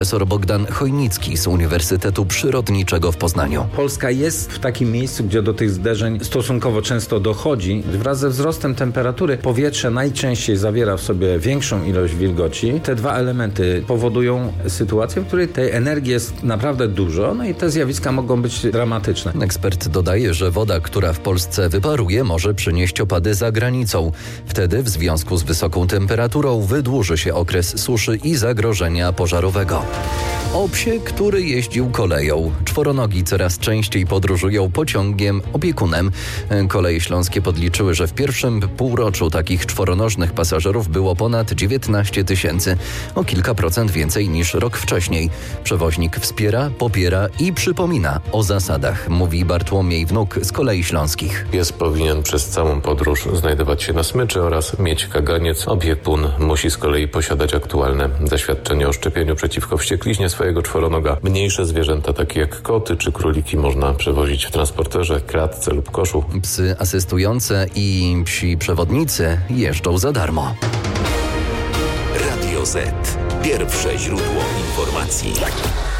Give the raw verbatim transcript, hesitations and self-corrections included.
Profesor Bogdan Chojnicki z Uniwersytetu Przyrodniczego w Poznaniu. Polska jest w takim miejscu, gdzie do tych zderzeń stosunkowo często dochodzi. Wraz ze wzrostem temperatury powietrze najczęściej zawiera w sobie większą ilość wilgoci. Te dwa elementy powodują sytuację, w której tej energii jest naprawdę dużo, no i te zjawiska mogą być dramatyczne. Ekspert dodaje, że woda, która w Polsce wyparuje, może przynieść opady za granicą. Wtedy w związku z wysoką temperaturą wydłuży się okres suszy i zagrożenia pożarowego. O psie, który jeździł koleją. Czworonogi coraz częściej podróżują pociągiem opiekunem. Koleje śląskie podliczyły, że w pierwszym półroczu takich czworonożnych pasażerów było ponad dziewiętnaście tysięcy, o kilka procent więcej niż rok wcześniej. Przewoźnik wspiera, popiera i przypomina o zasadach, mówi Bartłomiej Wnuk z Kolei Śląskich. Pies powinien przez całą podróż znajdować się na smyczy oraz mieć kaganiec. Opiekun musi z kolei posiadać aktualne zaświadczenie o szczepieniu przeciwko wściekliźnie swojego czworonoga. Mniejsze zwierzęta, takie jak koty czy króliki, można przewozić w transporterze, kratce lub koszu. Psy asystujące i psi przewodnicy jeżdżą za darmo. Radio Z. Pierwsze źródło informacji.